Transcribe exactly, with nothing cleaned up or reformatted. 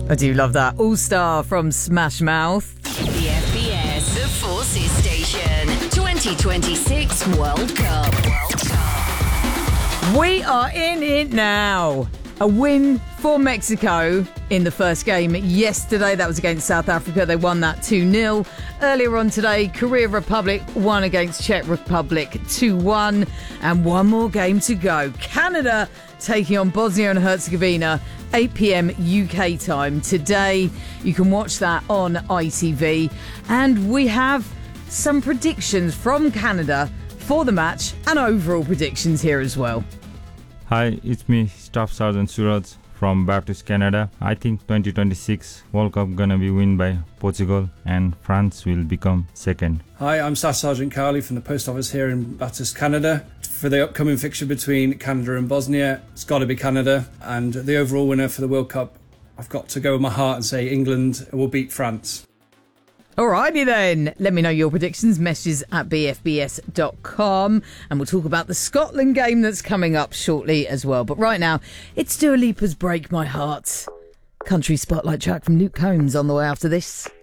I do love that. All-Star from Smash Mouth. The F B S, the Forces Station. twenty twenty-six World Cup. World Cup. We are in it now. A win for Mexico in the first game yesterday. That was against South Africa. They won that two nil. Earlier on today, Korea Republic won against Czech Republic two one. And one more game to go. Canada taking on Bosnia and Herzegovina, eight p.m. U K time today. You can watch that on I T V. And we have some predictions from Canada for the match and overall predictions here as well. Hi, it's me, Staff Sergeant Suraj from Baptist Canada. I think twenty twenty-six World Cup gonna be win by Portugal and France will become second. Hi, I'm Staff Sergeant Carly from the Post Office here in Baptist Canada. For the upcoming fixture between Canada and Bosnia, it's got to be Canada. And the overall winner for the World Cup, I've got to go with my heart and say England will beat France. Alrighty then, let me know your predictions, messages at b f b s dot com, and we'll talk about the Scotland game that's coming up shortly as well. But right now, it's Dua Lipa's Break My Heart. Country Spotlight track from Luke Combs on the way after this.